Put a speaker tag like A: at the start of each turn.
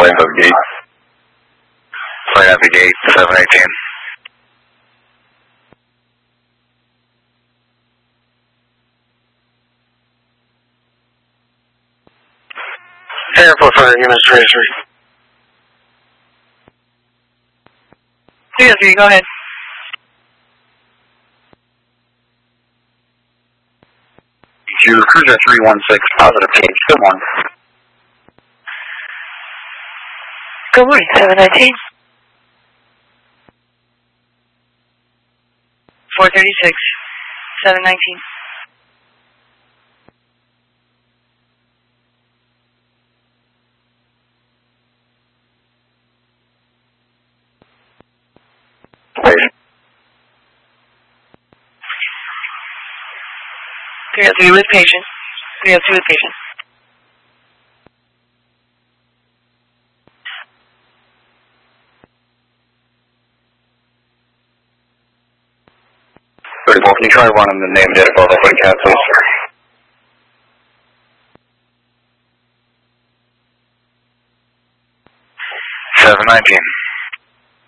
A: Flight out the gate. Flight out the gate, 718.
B: Airport Fire Units 33.
C: 303, go ahead.
A: To Cruiser 316, positive gauge, good morning.
C: Good morning, 719. 436, 719.
A: Wait.
C: 303 with patient. 302 with patient.
A: Can you try running the name data for the cat, please? 719.